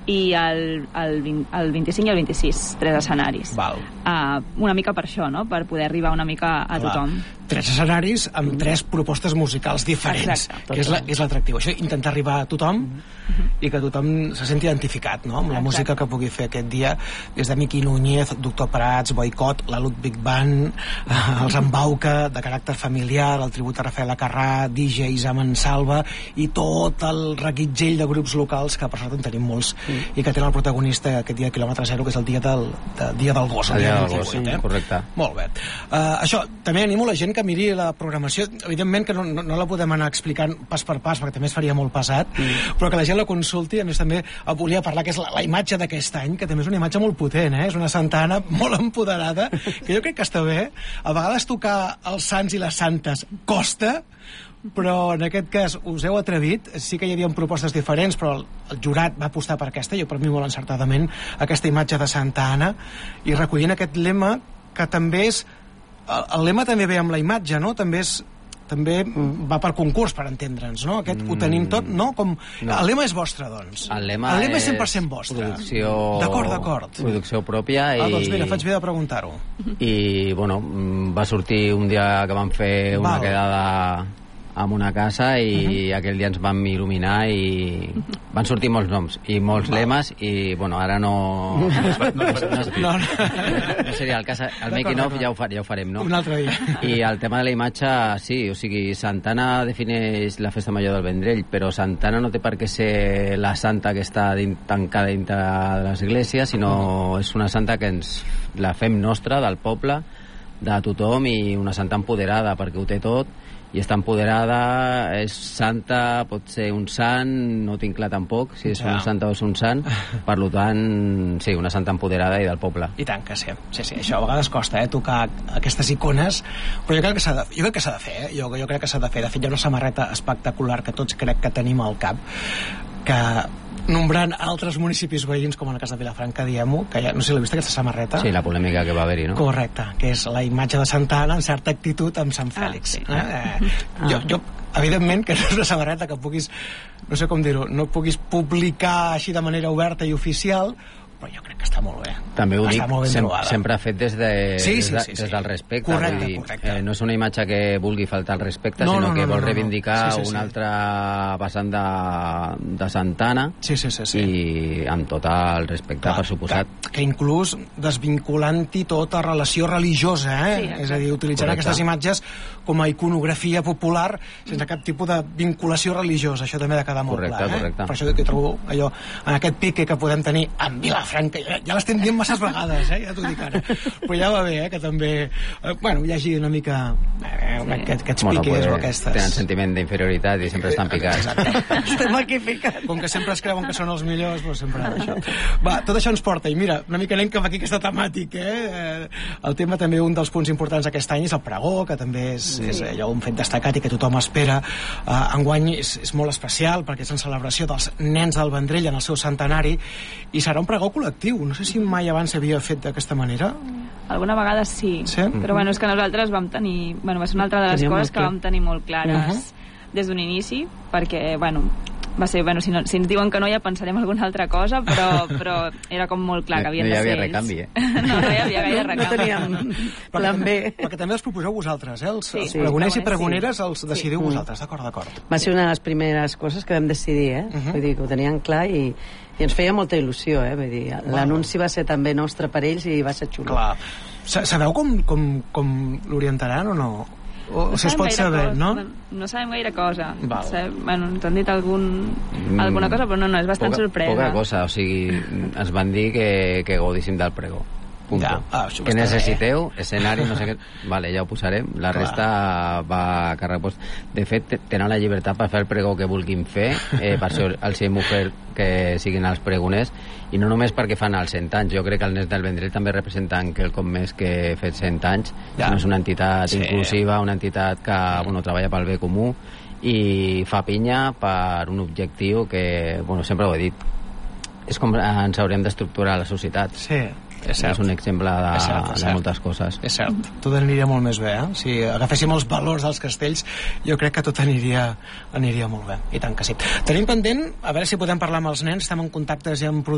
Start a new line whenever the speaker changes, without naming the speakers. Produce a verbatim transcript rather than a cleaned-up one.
i el, el, vint, el vint-i-cinc i el vint-i-sis, tres escenaris.
Val.
Uh, una mica per això, no? Per poder arribar una mica a
Clar.
tothom.
Tres escenaris amb tres propostes musicals diferents.
Exacte.
Que és la- és l'atractiu. Això, intentar arribar a tothom
Mm-hmm.
i que tothom se senti identificat, no?, amb la
Exacte.
música que pugui fer aquest dia, des de Miqui Núñez, Doctor Prats, Boicot, la Ludwig Band, eh, els Embauca, de caràcter familiar, el tribut a Rafael Acarrà, D Js a Mansalva i tot el reguitzell de grups locals, que per sort en tenim molts, mm. i que tenen el protagonista aquest dia de quilòmetre zero, que és el dia del, de, dia del gos.
El dia del
vint-i-vuit,
gos, sí, correcte.
Molt bé. Uh, això, també animo la gent que miri la programació. Evidentment que no, no, no la podem anar explicant pas per pas, perquè també es faria molt pesat, mm. però que la gent la consulti. A més, també volia parlar, que és la, la imatge d'aquest any, que també és una imatge molt potent, eh? És una Santa Anna molt empoderada, que jo crec que està bé. A vegades tocar els sants i les santes costa, però en aquest cas us heu atrevit. Sí que hi havia propostes diferents, però el, el jurat va apostar per aquesta, jo per mi molt encertadament, aquesta imatge de Santa Anna, i recollint aquest lema, que també és... El, el lema també ve amb la imatge, no? També és... també mm. va per concurs, per entendre'ns, no? Aquest mm. ho tenim tot, no? Com...
No.
El lema és vostre, doncs.
El lema,
el lema és
és
cent per cent vostre.
Producció...
D'acord, d'acord.
Producció pròpia i...
Ah, doncs mira, faig bé de preguntar-ho.
I, bueno, va sortir un dia que vam fer una
Val.
quedada en una casa i uh-huh. aquell dia ens vam il·luminar i van sortir molts noms i molts
Val.
lemes i, bueno, ara no... No, no,
No, no.
no seria el cas. El making of ja ho, ja ho farem, no?
Un altre dia.
I el tema de la imatge, sí, o sigui, Santana defineix la festa major del Vendrell, però Santana no té per què ser la santa que està din, tancada dintre de l'església, sinó és una santa que ens la fem nostra, del poble, de tothom, i una santa empoderada, perquè ho té tot, i està empoderada, és santa, pot ser un sant, no tinc clar tampoc si és
Ja.
una santa o és un sant, per tant, sí, una santa empoderada i del poble.
I tant que sí. Sí, sí, això a vegades costa, eh, tocar aquestes icones, però jo crec que s'ha de, jo crec que s'ha de fer, eh? jo, jo crec que s'ha de fer. De fet, hi ha una samarreta espectacular que tots crec que tenim al cap, que nombrant altres municipis veïns, com en el cas de Vilafranca, diem-ho, que ja, no sé si l'he vist aquesta samarreta.
Sí, la polèmica que va haver-hi, no?
Correcte, que és la imatge de Santa Anna en certa actitud amb Sant Fèlix.
Ah, sí.
eh? Eh, jo, jo, evidentment, que no és una samarreta que puguis, no sé com dir-ho, no puguis publicar així de manera oberta i oficial, però jo crec que està molt bé.
També ho
està
dic,
molt ben
sem
trobada.
sempre fet des, de,
Sí, sí,
des, de,
sí, sí.
des del respecte.
Correcte,
vull dir,
correcte.
Eh, no és una imatge que vulgui faltar al respecte,
No,
sinó
no,
que
no,
vol
no, no, no.
reivindicar
Sí, sí, sí.
una altra vessant de, de Santana,
Sí, sí, sí, sí.
i amb tot el respecte,
Clar,
per suposat.
Que, que inclús desvinculant-hi tota relació religiosa, eh?
Sí, exacte.
És a dir, utilitzant
Correcte.
aquestes imatges com a iconografia popular sense cap tipus de vinculació religiosa. Això també ha de quedar molt
Correcte,
clar, eh?
correcte.
Per això que trobo allò, en aquest pique que podem tenir amb Vilafranca, ja, ja l'estem dient masses vegades, eh? Ja t'ho dic ara. Però ja va bé, eh? Que també, eh, bueno, hi hagi una mica eh,
Sí.
aquest, aquests
Bueno,
piques
pues,
o aquestes...
tenen sentiment d'inferioritat i sempre estan picats.
Exacte.
Estem aquí ficant.
Com que sempre es creuen que són els millors, doncs sempre això. Va, tot això ens porta, i mira, una mica anem cap aquí aquesta temàtica, eh? El tema també, un dels punts importants aquest any és el pregó, que també és, sí. és allò un fet destacat i que tothom espera. Uh, enguany és, és molt especial perquè és en celebració dels nens del Vendrell en el seu centenari, i serà un pregó col·lectiu. No sé si mai abans s'havia fet d'aquesta manera.
Alguna vegada sí,
Sí?
però bueno, és que nosaltres vam tenir... Bueno, va ser una altra de les
Teníem
coses
molt
que
clar.
vam tenir molt clares
Uh-huh.
des d'un inici, perquè, bueno, va ser, bueno, si, no, si ens diuen que no ja pensarem alguna altra cosa, però, però era com molt clar que
No-
havien
no hi
de ser
havia
ells.
recanvi, eh?
No, no hi havia gaire
No
recanvi.
teníem plan B.
Perquè també els proposeu vosaltres, eh? Els,
Sí,
els
sí.
pregoners i
Pregoners,
pregoneres els decidiu
Sí.
vosaltres, d'acord, d'acord.
Va ser una de les primeres coses que vam decidir, eh?
Mhm.
Vull dir, que ho tenien clar i, i ens feia molta il·lusió, eh? Vull dir, l'anunci va ser també nostre per ells i va ser xulo.
Clar. Sa- Sabeu com, com, com l'orientaran o no? O, o si es
sabem
pot
gaire
saber,
cosa,
no?
bueno, no sabem gaire cosa.
Val.
Sabem, bueno, ens han dit algun,
Mm,
alguna cosa, però no, no, és bastant
poca,
sorpresa.
Poca cosa, o sigui, ens van dir que, que gaudíssim del pregó. Punto.
Ja. Ah, això
Què
està bé.
necessiteu? Escenari, no sé què... Vale, ja ho posarem. La
Clar.
resta va a càrrec vostre. De fet, te- tenen la llibertat per fer el pregó que vulguin fer, eh, per això els hem ofert que siguin els pregoners, i no només perquè fan els cent anys. Jo crec que els nens del Vendrell també representen quelcom més que fet cent anys.
Ja.
Ja. És una entitat
Sí.
inclusiva, una entitat que bueno, treballa pel bé comú i fa pinya per un objectiu que, bueno, sempre ho he dit, és com ens hauríem d'estructurar la societat.
Sí, és cert.
És un exemple de,
És cert, és
de
cert.
moltes coses.
És cert, tot aniria molt més bé, eh? Si agaféssim els valors dels castells, jo crec que tot aniria, aniria molt bé, i tant que sí. Tenim pendent, a veure si podem parlar amb els nens, estem en contacte ja amb